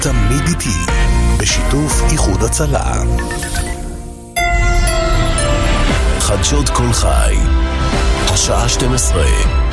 תמיד איתי, בשיתוף איחוד הצלה. חדשות כל חי, השעה 12.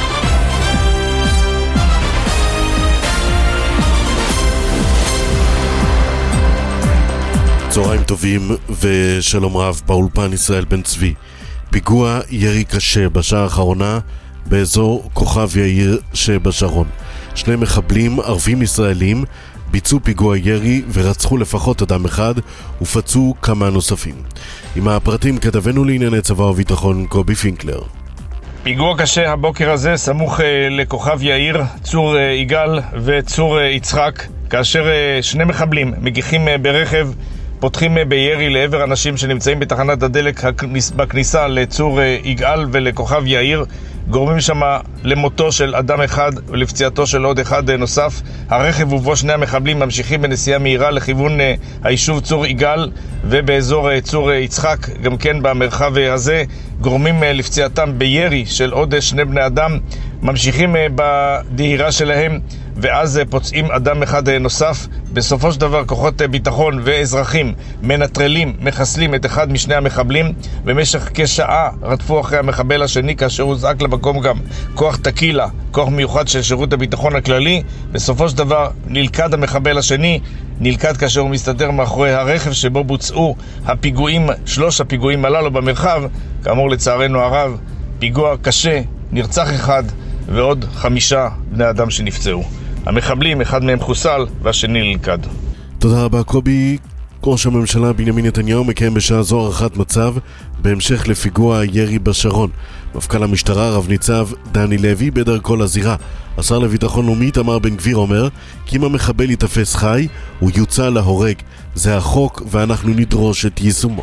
צהריים טובים ושלום רב, באולפן ישראל בן צבי. פיגוע ירי קשה בשעה האחרונה באזור כוכב יאיר שבשרון. שני מחבלים ערבים ישראלים ביצעו פיגוע ירי ורצחו לפחות אדם אחד ופצעו כמה נוספים. עם הפרטים כתבנו לענייני צבא וביטחון קובי פינקלר. פיגוע קשה הבוקר הזה סמוך לכוכב יאיר, צור יגאל וצור יצחק, כאשר שני מחבלים מגיחים ברכב, פותחים בירי לעבר אנשים שנמצאים בתחנת הדלק בכניסה לצור יגאל ולכוכב יאיר, גורמים שם למותו של אדם אחד ולפציעתו של עוד אחד נוסף. הרכב ובו שני המחבלים ממשיכים בנסיעה מהירה לכיוון היישוב צור יגאל, ובאזור צור יצחק גם כן במרחב הזה גורמים לפציעתם בירי של עוד שני בני אדם, ממשיכים בדהירה שלהם ואז פוצעים אדם אחד נוסף. בסופו של דבר כוחות ביטחון ואזרחים מנטרלים, מחסלים את אחד משני המחבלים. במשך כשעה רדפו אחרי המחבל השני, כאשר הוזעק למקום גם כוח תקילה, כוח מיוחד של שירות הביטחון הכללי. בסופו של דבר נלכד המחבל השני, נלכד כאשר הוא מסתתר מאחורי הרכב שבו בוצעו הפיגועים, 3 הפיגועים הללו במרחב. כאמור, לצערנו הרב, פיגוע קשה, נרצח אחד ועוד 5 בני אדם שנפצעו. המחבלים, אחד מהם חוסל והשני נלכד. תודה רבה קובי. ראש הממשלה בנימין נתניהו מקיים בשעה זו הערכת מצב בהמשך לפיגוע הירי בשרון. מפכ"ל המשטרה רב ניצב דני לוי בדרכו לזירה. השר לביטחון לאומי איתמר בן גביר אומר כי אם המחבל יתפס חי הוא יוצא להורג. זה החוק ואנחנו נדרוש את יישומו.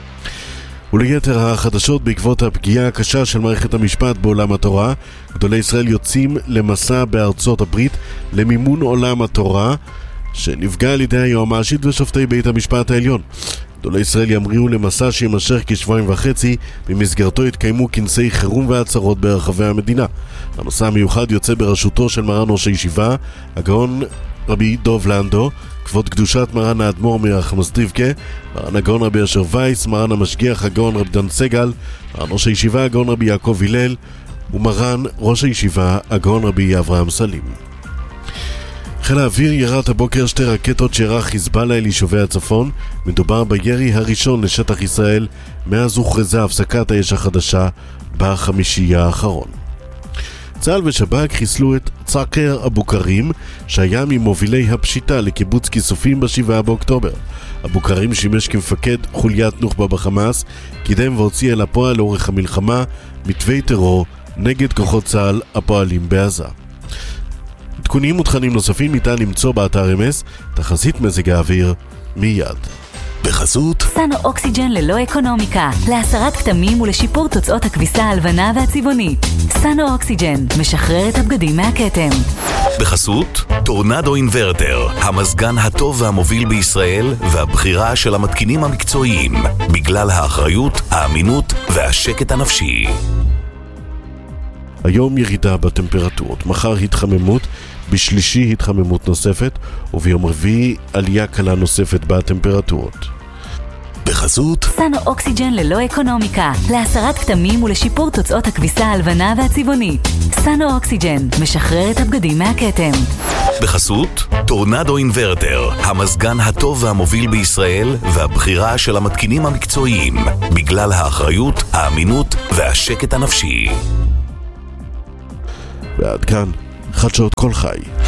וליתר החדשות, בעקבות הפגיעה הקשה של מערכת המשפט בעולם התורה, גדולי ישראל יוצאים למסע בארצות הברית למימון עולם התורה שנפגע על ידי היועמ"שית ושופטי בית המשפט העליון. גדולי ישראל ימריאו למסע שימשך כשבועיים וחצי, במסגרתו יתקיימו כנסי חירום ועצרות ברחבי המדינה. המסע המיוחד יוצא בראשותו של מרן ראש הישיבה הגאון רבי דוב לנדו, כבוד קדושת מרן האדמו"ר מרחמסטריבקה, מרן הגאון רבי אשר וייס, מרן המשגיח הגאון רבי דן סגל, מרן ראש הישיבה הגאון רבי יעקב הלל ומרן ראש הישיבה הגאון רבי אברהם סלים. חיל האוויר ירה הבוקר 2 רקטות שירה חיזבאללה אל יישובי הצפון. מדובר בירי הראשון לשטח ישראל מאז הוכרזה הפסקת האש החדשה בחמישי האחרון. צה"ל ושב"כ חיסלו את צעקר אבו כרים שהיה ממובילי הפשיטה לקיבוץ כיסופים ב7 באוקטובר. אבו כרים שימש כמפקד חוליית נוח'בה בחמאס, קידם והוציא אל הפועל לאורך המלחמה מתווי טרור נגד כוחות צה"ל הפועלים בעזה. עדכונים ותכנים נוספים ניתן למצוא באתר אמס. תחזית מזג האוויר מיד. בחסות סנו אוקסיג'ן ללא אקונומיקה, להסרת כתמים ולשיפור תוצאות הכביסה הלבנה והצבעונית. סנו אוקסיג'ן משחרר את הבגדים מהכתם. בחסות טורנדו אינברטר, המזגן הטוב והמוביל בישראל והבחירה של המתקינים המקצועיים, בגלל האחריות, האמינות והשקט הנפשי. היום ירידה בטמפרטורות, מחר התחממות, בשלישי התחממות נוספת, וביום רביעי עלייה קלה נוספת בטמפרטורות. בחסות סנו אוקסיג'ן ללא אקונומיקה, להסרת כתמים ולשיפור תוצאות הכביסה הלבנה והצבעונית. סנו אוקסיג'ן משחרר את הבגדים מהכתם. בחסות טורנדו אינברטר, המזגן הטוב והמוביל בישראל והבחירה של המתקינים המקצועיים, בגלל האחריות, האמינות והשקט הנפשי. ועד כאן חדשות כל חי.